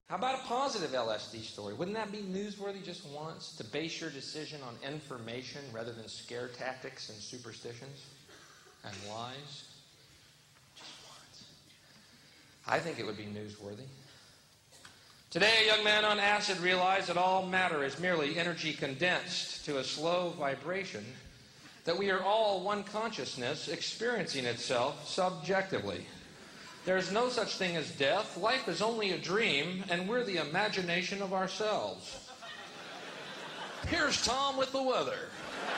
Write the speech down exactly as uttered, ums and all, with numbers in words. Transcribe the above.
How about a positive L S D story? Wouldn't that be newsworthy just once? To base your decision on information rather than scare tactics and superstitions and lies? Just once. I think it would be newsworthy. Today, a young man on acid realized that all matter is merely energy condensed to a slow vibration, that we are all one consciousness experiencing itself subjectively. There's no such thing as death. Life is only a dream, and we're the imagination of ourselves. Here's Tom with the weather.